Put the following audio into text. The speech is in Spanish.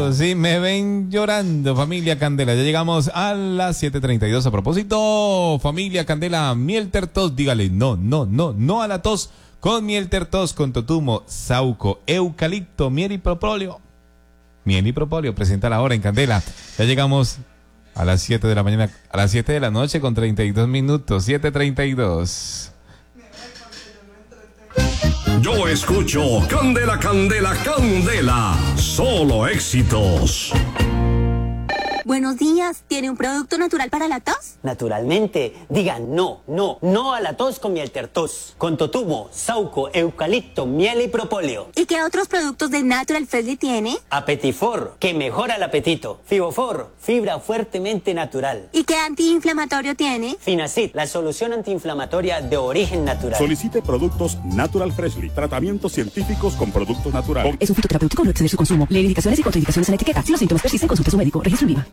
si me ven llorando, familia Candela. Ya llegamos a las 7:32. A propósito, familia Candela, miel tertos, dígale no a la tos con miel tertos, con totumo, sauco, eucalipto, miel y propóleo. Miel y propóleo, presenta la hora en Candela. Ya llegamos a las 7 de la mañana, a las 7 de la noche con 32 minutos, 7:32. Yo escucho Candela, Candela, Candela. Solo éxitos. Buenos días, ¿tiene un producto natural para la tos? Naturalmente, diga no a la tos con miel tertos, con totumo, sauco, eucalipto, miel y propóleo. ¿Y qué otros productos de Natural Freshly tiene? Apetifor, que mejora el apetito. Fibofor, fibra fuertemente natural. ¿Y qué antiinflamatorio tiene? Finacid, la solución antiinflamatoria de origen natural. Solicite productos Natural Freshly, tratamientos científicos con productos naturales. Es un fitoterapéutico, no exceder su consumo. Lee indicaciones y contraindicaciones en la etiqueta. Si los síntomas persisten, consulte a su médico. Registro INVIMA.